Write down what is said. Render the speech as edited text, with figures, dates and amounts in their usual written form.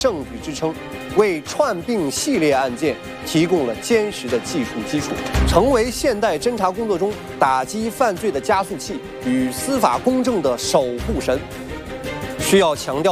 证据支撑，为串并系列案件提供了坚实的技术基础，成为现代侦查工作中打击犯罪的加速器与司法公正的守护神。需要强调。